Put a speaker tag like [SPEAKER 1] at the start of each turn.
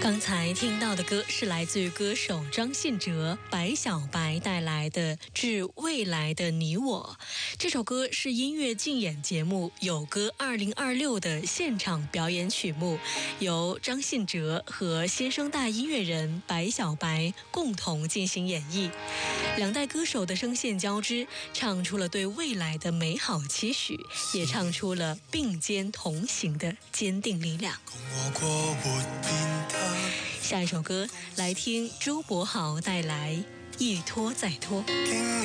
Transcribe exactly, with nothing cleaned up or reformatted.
[SPEAKER 1] 刚才听到的歌是来自于歌手张信哲、白小白带来的《致未来的你我》。这首歌是音乐竞演节目《有歌二零二六》的现场表演曲目，由张信哲和新生代音乐人白小白共同进行演绎。两代歌手的声线交织，唱出了对未来的美好期许，也唱出了并肩同行的坚定力量。下一首歌来听朱柏豪带来《一拖再拖》。